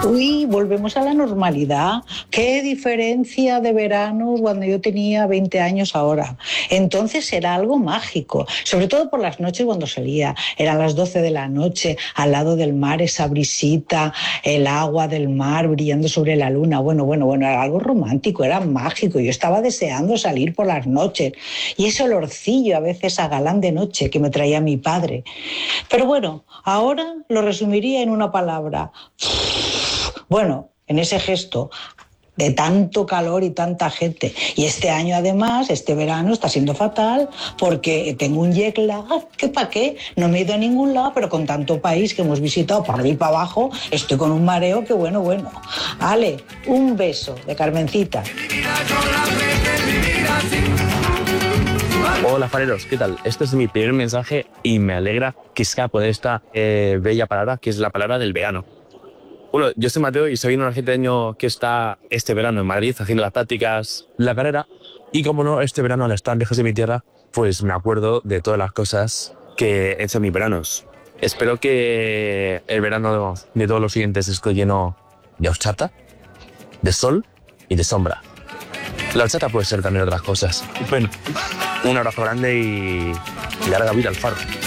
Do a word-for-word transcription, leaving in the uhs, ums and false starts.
Uy, volvemos a la normalidad. Qué diferencia de verano cuando yo tenía veinte años ahora. Entonces era algo mágico, sobre todo por las noches cuando salía. Eran las doce de la noche, al lado del mar, esa brisita, el agua del mar brillando sobre la luna. Bueno, bueno, bueno, era algo romántico, era mágico. Yo estaba deseando salir por las noches. Y ese olorcillo a veces a galán de noche que me traía mi padre. Pero bueno, ahora lo resumiría en una palabra. Bueno, en ese gesto de tanto calor y tanta gente. Y este año, además, este verano está siendo fatal porque tengo un jet lag, que para qué, no me he ido a ningún lado, pero con tanto país que hemos visitado para arriba y para abajo, estoy con un mareo que bueno, bueno. Ale, un beso de Carmencita. Hola fareros, ¿qué tal? Este es mi primer mensaje y me alegra que sea por esta eh, bella palabra, que es la palabra del verano. Bueno, yo soy Mateo y soy un argentino que está este verano en Madrid haciendo las prácticas, la carrera. Y como no, este verano al estar lejos de mi tierra, pues me acuerdo de todas las cosas que he hecho en mis veranos. Espero que el verano de todos los siguientes esté lleno de horchata, de sol y de sombra. La horchata puede ser también otras cosas. Bueno, un abrazo grande y larga vida al faro.